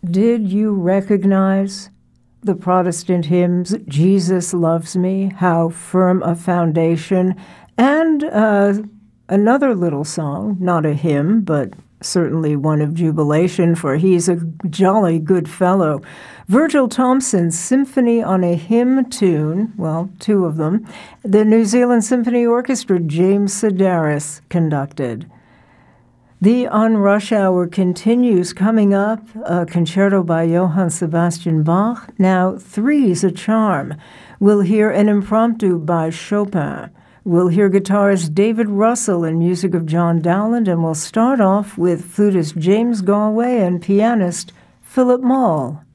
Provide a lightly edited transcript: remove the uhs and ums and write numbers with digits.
Did you recognize the Protestant hymns, Jesus Loves Me, How Firm a Foundation, and another little song, not a hymn, but certainly one of jubilation, for he's a jolly good fellow. Virgil Thomson's Symphony on a Hymn Tune, well, two of them, the New Zealand Symphony Orchestra, James Sedaris, conducted. The On Rush Hour continues. Coming up, a concerto by Johann Sebastian Bach. Now, Three's a Charm. We'll hear an impromptu by Chopin. We'll hear guitarist David Russell and music of John Dowland, and we'll start off with flutist James Galway and pianist Philip Maul.